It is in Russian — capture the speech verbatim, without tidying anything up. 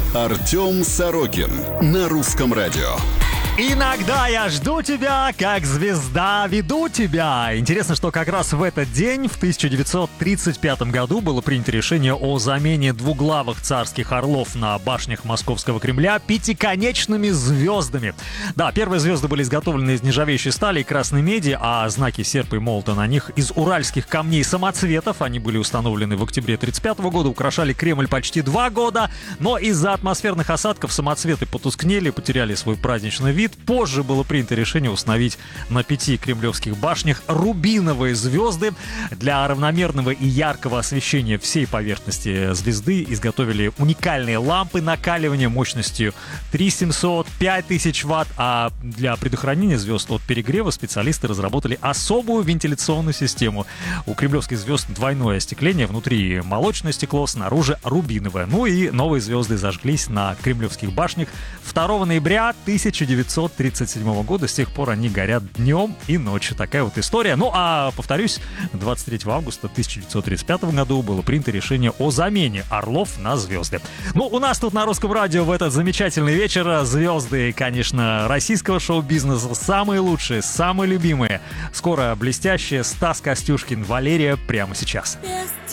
Артем Сорокин на Русском радио. Иногда я жду тебя, как звезда веду тебя. Интересно, что как раз в этот день, в тысяча девятьсот тридцать пятом году, было принято решение о замене двуглавых царских орлов на башнях Московского Кремля пятиконечными звездами. Да, первые звезды были изготовлены из нержавеющей стали и красной меди, а знаки серпа и молота на них из уральских камней самоцветов. Они были установлены в октябре тридцать пятого года, украшали Кремль почти два года, но из-за атмосферных осадков самоцветы потускнели, потеряли свой праздничный вид. Позже было принято решение установить на пяти кремлевских башнях рубиновые звезды. Для равномерного и яркого освещения всей поверхности звезды изготовили уникальные лампы накаливания мощностью три тысячи семьсот — пять тысяч ватт, а для предохранения звезд от перегрева специалисты разработали особую вентиляционную систему. У кремлевских звезд двойное остекление, внутри молочное стекло, снаружи рубиновое. Ну и новые звезды зажглись на кремлевских башнях второго ноября тысяча девятьсот тридцать седьмого года. С тех пор они горят днем и ночью. Такая вот история. Ну а, повторюсь, двадцать третьего августа тысяча девятьсот тридцать пятого году было принято решение о замене орлов на звезды. Ну, у нас тут на Русском радио в этот замечательный вечер звезды, конечно, российского шоу-бизнеса. Самые лучшие, самые любимые. Скоро блестящие Стас Костюшкин, Валерия прямо сейчас.